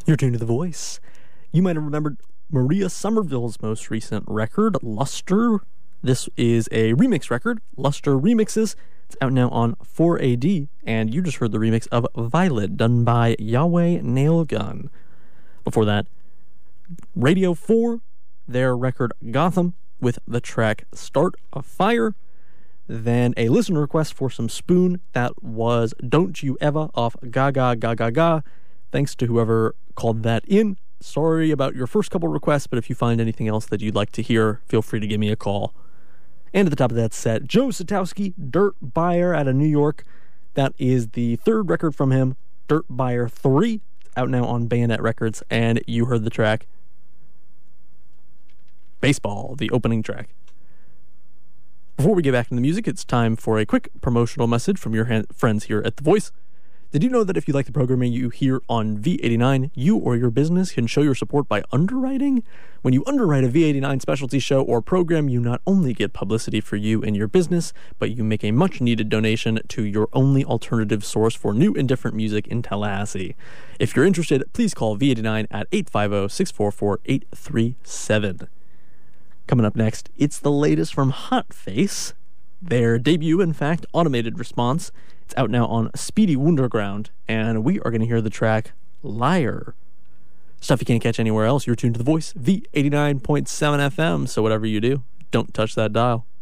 You're tuned to The Voice. You might have remembered Maria Somerville's most recent record, Luster. This is a remix record, Luster Remixes. It's out now on 4AD, and you just heard the remix of Violet, done by Yahweh Nailgun. Before that, Radio 4, their record Gotham, with the track Start a Fire. Then a listener request for some Spoon, that was Don't You Ever off Gaga Gaga Ga. Thanks to whoever called that in. Sorry about your first couple requests, but if you find anything else that you'd like to hear, feel free to give me a call. And at the top of that set, Joe Satowski, Dirt Buyer out of New York. That is the third record from him, Dirt Buyer 3, out now on Bayonet Records, and you heard the track Baseball, the opening track. Before we get back into the music, it's time for a quick promotional message from your friends here at The Voice. Did you know that if you like the programming you hear on V89, you or your business can show your support by underwriting? When you underwrite a V89 specialty show or program, you not only get publicity for you and your business, but you make a much-needed donation to your only alternative source for new and different music in Tallahassee. If you're interested, please call V89 at 850-644-837. Coming up next, it's the latest from Hot Face. Their debut, in fact, Automated Response. It's out now on Speedy Wunderground, and we are going to hear the track Liar. Stuff you can't catch anywhere else. You're tuned to The Voice, V89.7 FM, so whatever you do, don't touch that dial.